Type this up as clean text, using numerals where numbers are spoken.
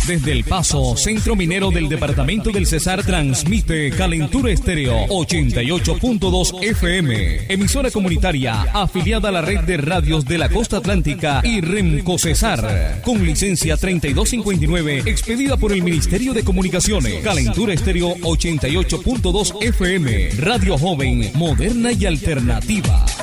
Desde El Paso, centro minero del departamento del Cesar, transmite Calentura Estéreo 88.2 FM. Emisora comunitaria afiliada a la red de radios de la costa atlántica y Remco Cesar. Con licencia 3259, expedida por el Ministerio de Comunicaciones. Calentura Estéreo 88.2 FM. Radio joven, moderna y alternativa.